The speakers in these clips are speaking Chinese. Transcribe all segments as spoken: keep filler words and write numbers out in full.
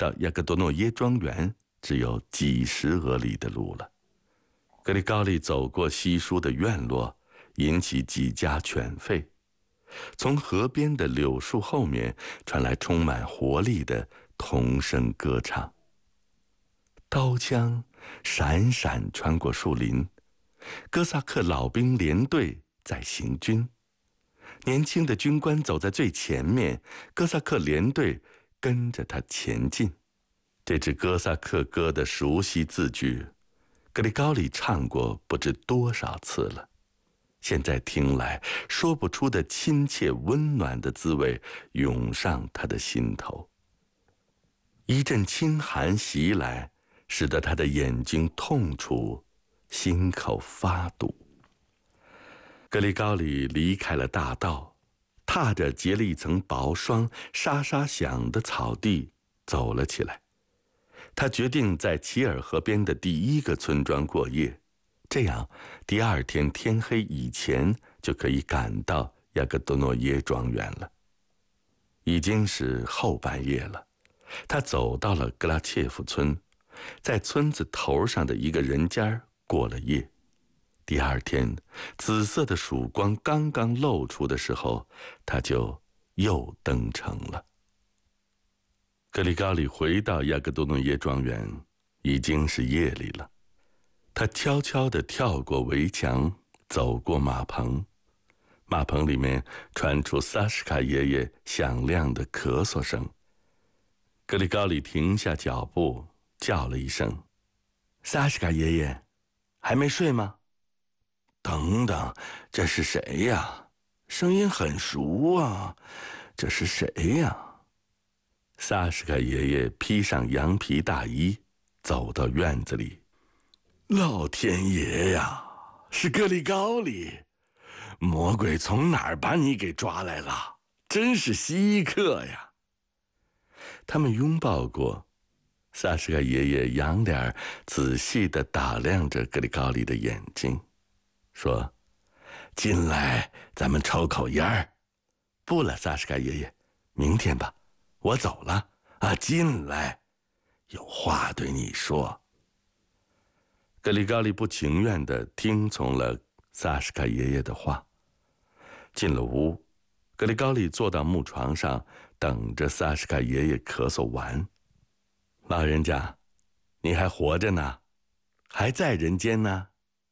到亚格多诺耶庄园只有几十俄里的路了。格里高利走过稀疏的院落，引起几家犬吠。从河边的柳树后面传来充满活力的童声歌唱。刀枪闪闪穿过树林，哥萨克老兵连队在行军。年轻的军官走在最前面，哥萨克连队跟着他前进。这支哥萨克歌的熟悉字句，格里高利唱过不知多少次了。现在听来，说不出的亲切温暖的滋味涌上他的心头。一阵清寒袭来，使得他的眼睛痛楚，心口发堵。格里高利离开了大道，踏着结了一层薄霜、沙沙响的草地走了起来。他决定在齐尔河边的第一个村庄过夜，这样第二天天黑以前就可以赶到亚格多诺耶庄园了。已经是后半夜了，他走到了格拉切夫村，在村子头上的一个人家过了夜。第二天紫色的曙光刚刚露出的时候，他就又登城了。格里高利回到亚格多诺耶庄园，已经是夜里了。他悄悄地跳过围墙，走过马棚。马棚里面传出萨什卡爷爷响亮的咳嗽声。格里高利停下脚步，叫了一声：“萨什卡爷爷，还没睡吗？”“等等，这是谁呀？声音很熟啊，这是谁呀？”萨什卡爷爷披上羊皮大衣，走到院子里。“老天爷呀，是格里高利！魔鬼从哪儿把你给抓来了？真是稀客呀！”他们拥抱过，萨什卡爷爷仰脸仔细地打量着格里高利的眼睛，说：“进来，咱们抽口烟儿。”“不了，萨什卡爷爷，明天吧，我走了啊。”“进来，有话对你说。”格里高利不情愿地听从了萨什卡爷爷的话。进了屋，格里高利坐到木床上，等着萨什卡爷爷咳嗽完。“老人家，你还活着呢，还在人间呢。”“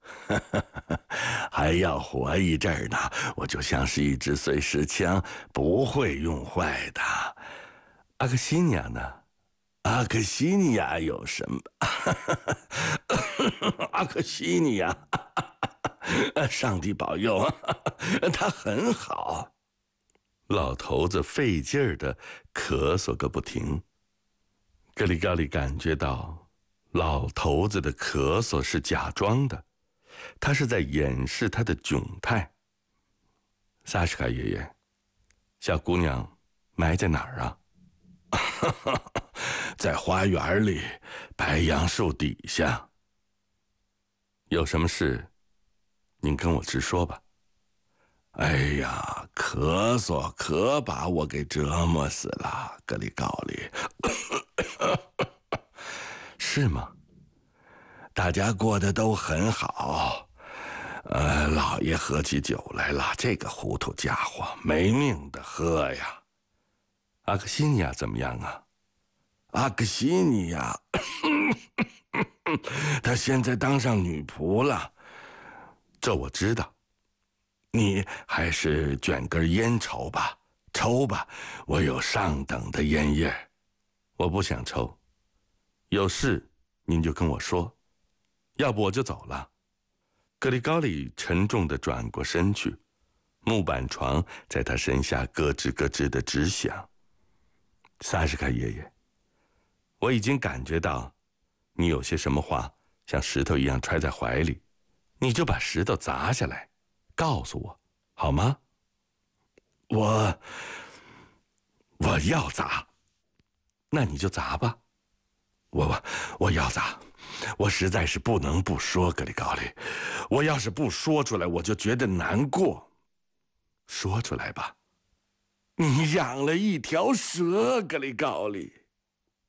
还要活一阵儿呢，我就像是一支碎石枪，不会用坏的。”“阿克西尼亚呢？”“阿克西尼亚有什么？阿克西尼亚，上帝保佑，他很好。”老头子费劲儿地咳嗽个不停。格里高利感觉到老头子的咳嗽是假装的，他是在掩饰他的窘态。“萨什卡爷爷，小姑娘埋在哪儿啊？”“在花园里，白杨树底下。”“有什么事，您跟我直说吧。”“哎呀，咳嗽可把我给折磨死了，格里高利。”“是吗？大家过得都很好。呃，老爷喝起酒来了，这个糊涂家伙没命的喝呀。”“阿克西尼亚怎么样啊？”“阿克西尼亚，她现在当上女仆了。”“这我知道。你还是卷根烟抽吧，抽吧，我有上等的烟叶。”“我不想抽，有事您就跟我说，要不我就走了。”格里高利沉重地转过身去，木板床在他身下咯吱咯吱地直响。“萨什卡爷爷，我已经感觉到你有些什么话像石头一样揣在怀里，你就把石头砸下来，告诉我，好吗？”“我我要砸。”“那你就砸吧。”“我我我要砸，我实在是不能不说，格里高利，我要是不说出来，我就觉得难过。”“说出来吧。”“你养了一条蛇，格里高利。”